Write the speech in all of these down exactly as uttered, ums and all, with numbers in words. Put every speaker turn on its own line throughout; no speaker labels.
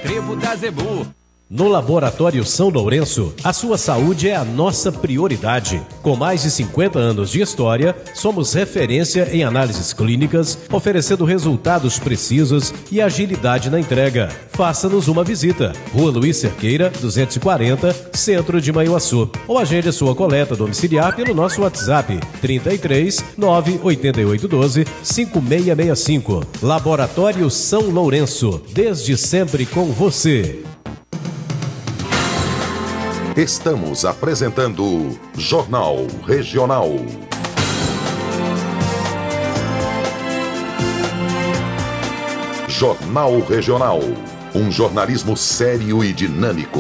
Trevo da Zebu.
No Laboratório São Lourenço, a sua saúde é a nossa prioridade. Com mais de cinquenta anos de história, somos referência em análises clínicas, oferecendo resultados precisos e agilidade na entrega. Faça-nos uma visita. Rua Luiz Cerqueira, duzentos e quarenta, Centro de Manhuaçu. Ou agende a sua coleta domiciliar pelo nosso WhatsApp trinta e três, nove oito oito um dois, cinco seis seis cinco. Laboratório São Lourenço, desde sempre com você.
Estamos apresentando Jornal Regional. Jornal Regional. Um jornalismo sério e dinâmico.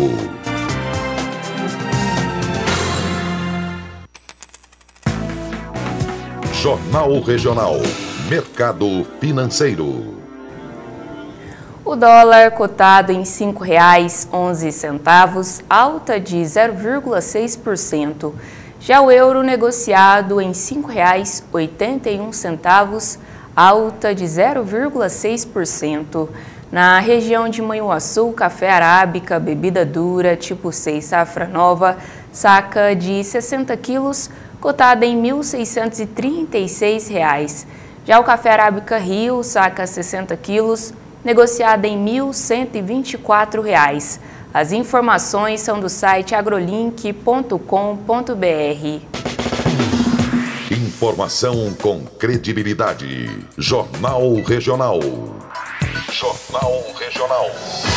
Jornal Regional. Mercado financeiro.
O dólar cotado em cinco reais e onze centavos, alta de zero vírgula seis por cento. Já o euro negociado em cinco reais e oitenta e um centavos, alta de zero vírgula seis por cento. Na região de Manhuaçu, café arábica, bebida dura, tipo seis safra nova, saca de sessenta quilos, cotada em mil seiscentos e trinta e seis reais. Já o café arábica Rio, saca sessenta quilos, negociada em mil cento e vinte e quatro reais. As informações são do site agrolink ponto com ponto br.
Informação com credibilidade. Jornal Regional. Jornal Regional.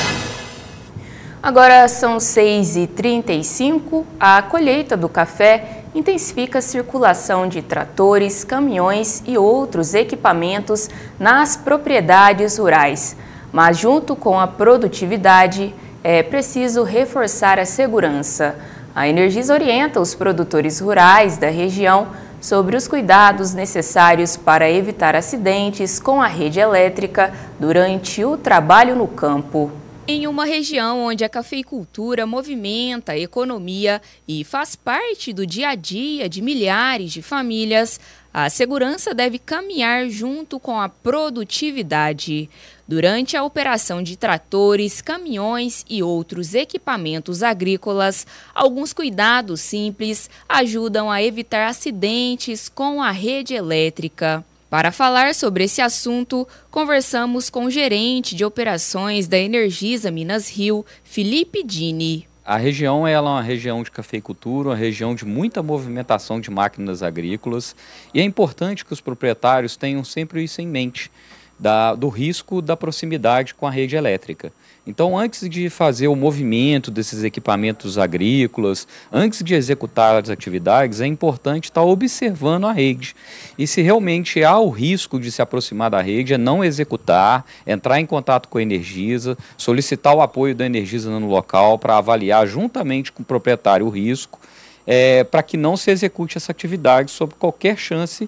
Agora são seis e trinta e cinco. A colheita do café intensifica a circulação de tratores, caminhões e outros equipamentos nas propriedades rurais. Mas junto com a produtividade, é preciso reforçar a segurança. A Energisa orienta os produtores rurais da região sobre os cuidados necessários para evitar acidentes com a rede elétrica durante o trabalho no campo. Em uma região onde a cafeicultura movimenta a economia e faz parte do dia a dia de milhares de famílias, a segurança deve caminhar junto com a produtividade. Durante a operação de tratores, caminhões e outros equipamentos agrícolas, alguns cuidados simples ajudam a evitar acidentes com a rede elétrica. Para falar sobre esse assunto, conversamos com o gerente de operações da Energisa Minas Rio, Felipe Dini.
A região ela é uma região de cafeicultura, uma região de muita movimentação de máquinas agrícolas, e é importante que os proprietários tenham sempre isso em mente, da, do risco da proximidade com a rede elétrica. Então, antes de fazer o movimento desses equipamentos agrícolas, antes de executar as atividades, é importante estar observando a rede. E se realmente há o risco de se aproximar da rede, é não executar, entrar em contato com a Energisa, solicitar o apoio da Energisa no local para avaliar juntamente com o proprietário o risco, é, para que não se execute essa atividade sob qualquer chance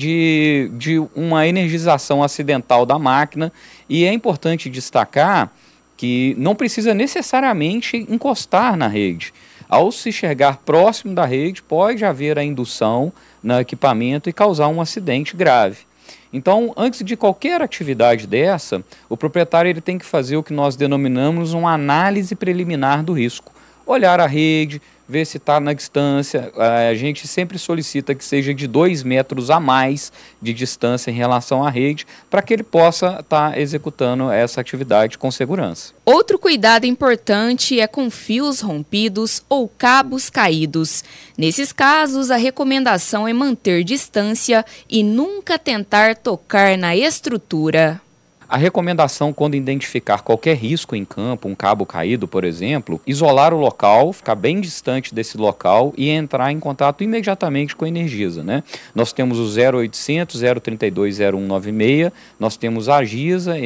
de, de uma energização acidental da máquina. E é importante destacar que não precisa necessariamente encostar na rede. Ao se chegar próximo da rede, pode haver a indução no equipamento e causar um acidente grave. Então, antes de qualquer atividade dessa, o proprietário ele tem que fazer o que nós denominamos uma análise preliminar do risco. Olhar a rede, ver se está na distância. A gente sempre solicita que seja de dois metros a mais de distância em relação à rede, para que ele possa estar executando essa atividade com segurança.
Outro cuidado importante é com fios rompidos ou cabos caídos. Nesses casos, a recomendação é manter distância e nunca tentar tocar na estrutura.
A recomendação, quando identificar qualquer risco em campo, um cabo caído, por exemplo, isolar o local, ficar bem distante desse local e entrar em contato imediatamente com a Energisa, né? Nós temos o zero oitocentos, zero trinta e dois, zero um nove seis, nós temos a Agisa,